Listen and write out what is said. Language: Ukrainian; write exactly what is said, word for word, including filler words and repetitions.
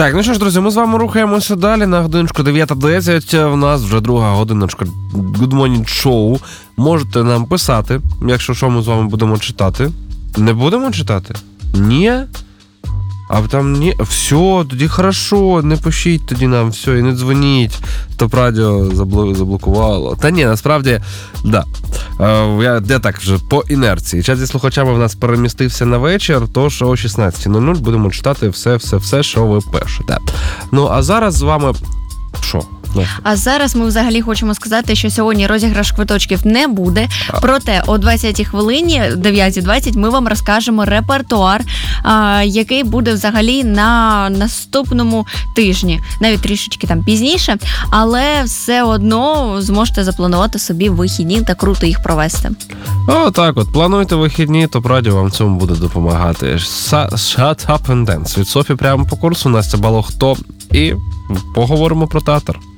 Так, ну що ж, друзі, ми з вами рухаємося далі. На годиночку дев'ята десять. У нас вже друга годиночка Good Morning Show. Можете нам писати, якщо що, ми з вами будемо читати. Не будемо читати? Ні? А там ні. Все, тоді хорошо, не пишіть тоді нам, все, і не дзвоніть. Топ радіо заблокувало. Та ні, насправді, да. Я, я так вже по інерції. Час зі слухачами в нас перемістився на вечір, тож о шістнадцята нуль нуль будемо читати все-все-все, що ви пишете. Ну, а зараз з вами... Що? А зараз ми взагалі хочемо сказати, що сьогодні розіграш квиточків не буде. Проте о двадцятій хвилині, дев'ята двадцять, ми вам розкажемо репертуар, а, який буде взагалі на наступному тижні. Навіть трішечки там пізніше, але все одно зможете запланувати собі вихідні та круто їх провести. О, так от, плануйте вихідні, то радіо вам в цьому буде допомагати. Shut up and dance. Від Софі прямо по курсу, Настя Балохто, і поговоримо про театр.